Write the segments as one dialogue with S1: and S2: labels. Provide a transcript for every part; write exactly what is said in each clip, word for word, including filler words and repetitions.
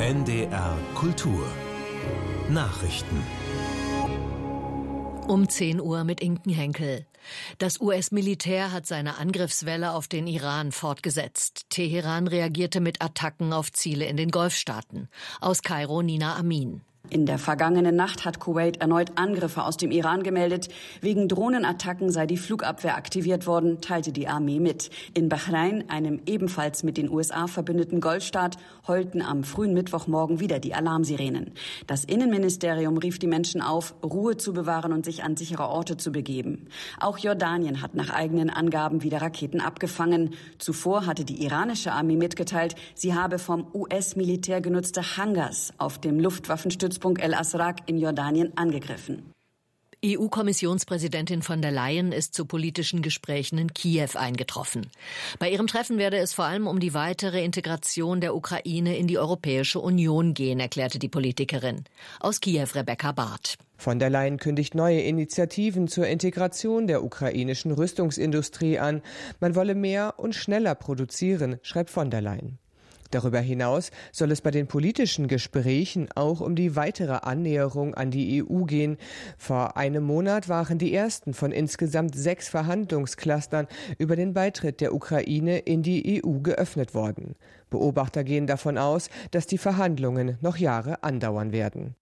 S1: N D R Kultur Nachrichten.
S2: Um zehn Uhr mit Inken Henkel. Das U S-Militär hat seine Angriffswelle auf den Iran fortgesetzt. Teheran reagierte mit Attacken auf Ziele in den Golfstaaten. Aus Kairo Nina Amin.
S3: In der vergangenen Nacht hat Kuwait erneut Angriffe aus dem Iran gemeldet. Wegen Drohnenattacken sei die Flugabwehr aktiviert worden, teilte die Armee mit. In Bahrain, einem ebenfalls mit den U S A verbündeten Golfstaat, heulten am frühen Mittwochmorgen wieder die Alarmsirenen. Das Innenministerium rief die Menschen auf, Ruhe zu bewahren und sich an sichere Orte zu begeben. Auch Jordanien hat nach eigenen Angaben wieder Raketen abgefangen. Zuvor hatte die iranische Armee mitgeteilt, sie habe vom U S-Militär genutzte Hangars auf dem Luftwaffenstützpunkt El Asraq in Jordanien angegriffen.
S2: E U-Kommissionspräsidentin von der Leyen ist zu politischen Gesprächen in Kiew eingetroffen. Bei ihrem Treffen werde es vor allem um die weitere Integration der Ukraine in die Europäische Union gehen, erklärte die Politikerin. Aus Kiew Rebecca Barth.
S4: Von der Leyen kündigt neue Initiativen zur Integration der ukrainischen Rüstungsindustrie an. Man wolle mehr und schneller produzieren, schreibt von der Leyen. Darüber hinaus soll es bei den politischen Gesprächen auch um die weitere Annäherung an die E U gehen. Vor einem Monat waren die ersten von insgesamt sechs Verhandlungsclustern über den Beitritt der Ukraine in die E U geöffnet worden. Beobachter gehen davon aus, dass die Verhandlungen noch Jahre andauern werden.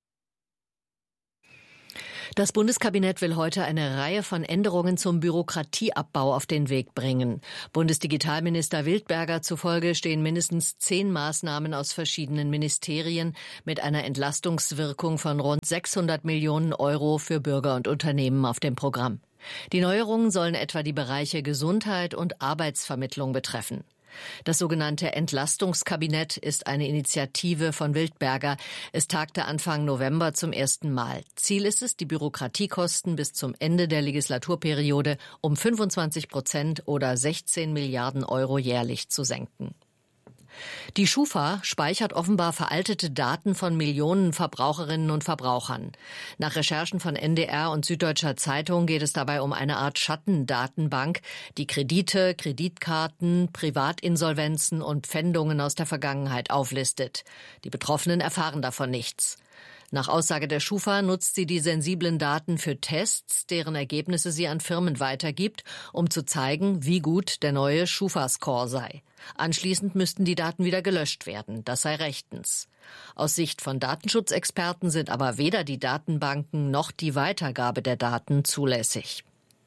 S2: Das Bundeskabinett will heute eine Reihe von Änderungen zum Bürokratieabbau auf den Weg bringen. Bundesdigitalminister Wildberger zufolge stehen mindestens zehn Maßnahmen aus verschiedenen Ministerien mit einer Entlastungswirkung von rund sechshundert Millionen Euro für Bürger und Unternehmen auf dem Programm. Die Neuerungen sollen etwa die Bereiche Gesundheit und Arbeitsvermittlung betreffen. Das sogenannte Entlastungskabinett ist eine Initiative von Wildberger. Es tagte Anfang November zum ersten Mal. Ziel ist es, die Bürokratiekosten bis zum Ende der Legislaturperiode um fünfundzwanzig Prozent oder sechzehn Milliarden Euro jährlich zu senken. Die Schufa speichert offenbar veraltete Daten von Millionen Verbraucherinnen und Verbrauchern. Nach Recherchen von N D R und Süddeutscher Zeitung geht es dabei um eine Art Schattendatenbank, die Kredite, Kreditkarten, Privatinsolvenzen und Pfändungen aus der Vergangenheit auflistet. Die Betroffenen erfahren davon nichts. Nach Aussage der Schufa nutzt sie die sensiblen Daten für Tests, deren Ergebnisse sie an Firmen weitergibt, um zu zeigen, wie gut der neue Schufa-Score sei. Anschließend müssten die Daten wieder gelöscht werden. Das sei rechtens. Aus Sicht von Datenschutzexperten sind aber weder die Datenbanken noch die Weitergabe der Daten zulässig.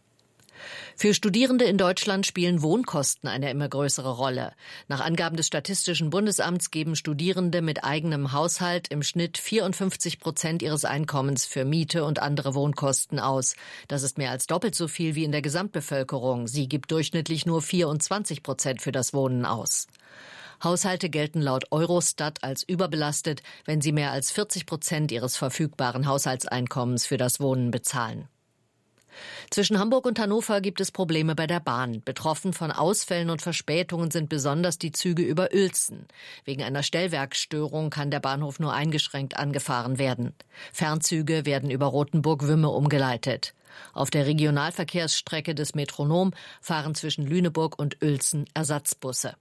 S2: Für Studierende in Deutschland spielen Wohnkosten eine immer größere Rolle. Nach Angaben des Statistischen Bundesamts geben Studierende mit eigenem Haushalt im Schnitt vierundfünfzig Prozent ihres Einkommens für Miete und andere Wohnkosten aus. Das ist mehr als doppelt so viel wie in der Gesamtbevölkerung. Sie gibt durchschnittlich nur vierundzwanzig Prozent für das Wohnen aus. Haushalte gelten laut Eurostat als überbelastet, wenn sie mehr als vierzig Prozent ihres verfügbaren Haushaltseinkommens für das Wohnen bezahlen. Zwischen Hamburg und Hannover gibt es Probleme bei der Bahn. Betroffen von Ausfällen und Verspätungen sind besonders die Züge über Uelzen. Wegen einer Stellwerksstörung kann der Bahnhof nur eingeschränkt angefahren werden. Fernzüge werden über Rothenburg-Wümme umgeleitet. Auf der Regionalverkehrsstrecke des Metronom fahren zwischen Lüneburg und Uelzen Ersatzbusse.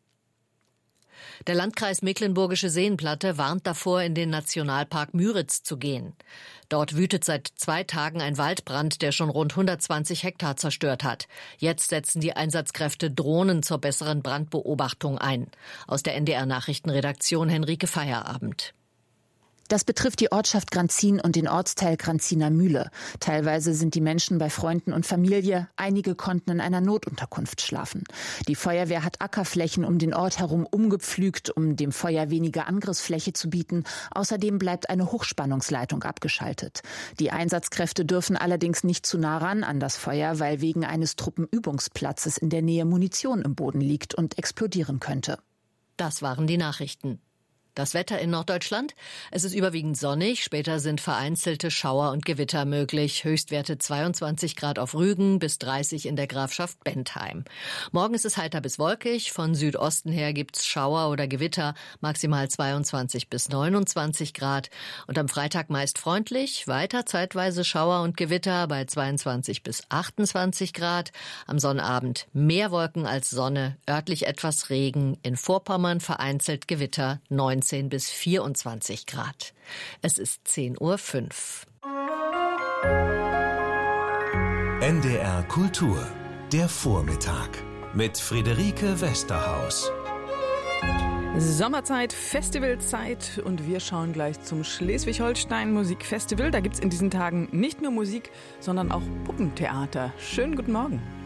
S2: Der Landkreis Mecklenburgische Seenplatte warnt davor, in den Nationalpark Müritz zu gehen. Dort wütet seit zwei Tagen ein Waldbrand, der schon rund hundertzwanzig Hektar zerstört hat. Jetzt setzen die Einsatzkräfte Drohnen zur besseren Brandbeobachtung ein. Aus der N D R-Nachrichtenredaktion Henrike Feierabend.
S5: Das betrifft die Ortschaft Granzin und den Ortsteil Granziner Mühle. Teilweise sind die Menschen bei Freunden und Familie. Einige konnten in einer Notunterkunft schlafen. Die Feuerwehr hat Ackerflächen um den Ort herum umgepflügt, um dem Feuer weniger Angriffsfläche zu bieten. Außerdem bleibt eine Hochspannungsleitung abgeschaltet. Die Einsatzkräfte dürfen allerdings nicht zu nah ran an das Feuer, weil wegen eines Truppenübungsplatzes in der Nähe Munition im Boden liegt und explodieren könnte.
S2: Das waren die Nachrichten. Das Wetter in Norddeutschland? Es ist überwiegend sonnig, später sind vereinzelte Schauer und Gewitter möglich. Höchstwerte zweiundzwanzig Grad auf Rügen bis dreißig in der Grafschaft Bentheim. Morgen ist es heiter bis wolkig, von Südosten her gibt's Schauer oder Gewitter, maximal zweiundzwanzig bis neunundzwanzig Grad. Und am Freitag meist freundlich, weiter zeitweise Schauer und Gewitter bei zweiundzwanzig bis achtundzwanzig Grad. Am Sonnabend mehr Wolken als Sonne, örtlich etwas Regen, in Vorpommern vereinzelt Gewitter neunzehn neunzehn bis vierundzwanzig Grad. Es ist zehn Uhr fünf.
S1: N D R Kultur, der Vormittag mit Friederike Westerhaus.
S6: Sommerzeit, Festivalzeit und wir schauen gleich zum Schleswig-Holstein Musikfestival. Da gibt es in diesen Tagen nicht nur Musik, sondern auch Puppentheater. Schönen guten Morgen.